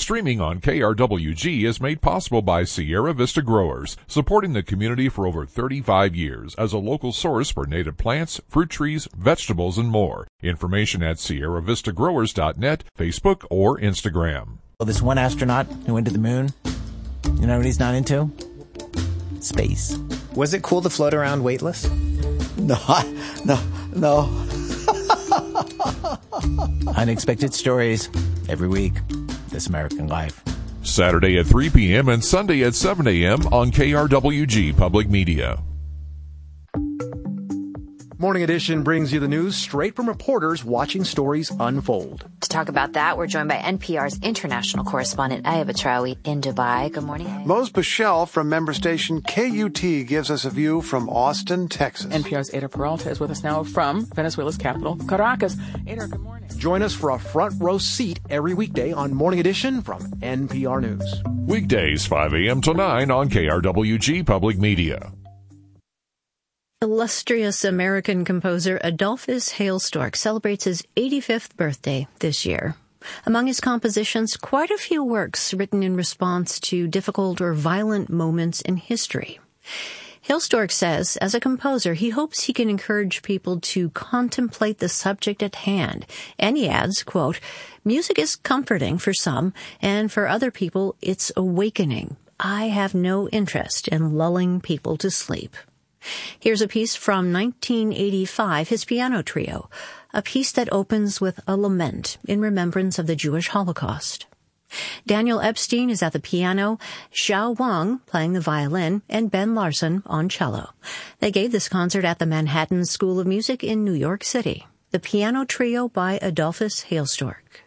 Streaming on KRWG is made possible by Sierra Vista Growers, supporting the community for over 35 years as a local source for native plants, fruit trees, vegetables, and more. Information at SierraVistaGrowers.net, Facebook, or Instagram. Well, this one astronaut who went to the moon, you know what he's not into? Space. Was it cool to float around weightless? No. Unexpected stories every week. This American Life. Saturday at 3 p.m. and Sunday at 7 a.m. on KRWG Public Media. Morning Edition brings you the news straight from reporters watching stories unfold. To talk about that, we're joined by NPR's international correspondent Aya Batrawi in Dubai. Good morning. Mose Bichelle from member station KUT gives us a view from Austin, Texas. NPR's Ada Peralta is with us now from Venezuela's capital, Caracas. Ada, good morning. Join us for a front row seat every weekday on Morning Edition from NPR News. Weekdays 5 a.m. to 9 on KRWG Public Media. Illustrious American composer Adolphus Hailstork celebrates his 85th birthday this year. Among his compositions, quite a few works written in response to difficult or violent moments in history. Hailstork says, as a composer, he hopes he can encourage people to contemplate the subject at hand. And he adds, quote, "Music is comforting for some, and for other people, it's awakening. I have no interest in lulling people to sleep." Here's a piece from 1985, his piano trio, a piece that opens with a lament in remembrance of the Jewish Holocaust. Daniel Epstein is at the piano, Xiao Wang playing the violin, and Ben Larson on cello. They gave this concert at the Manhattan School of Music in New York City. The piano trio by Adolphus Hailstork.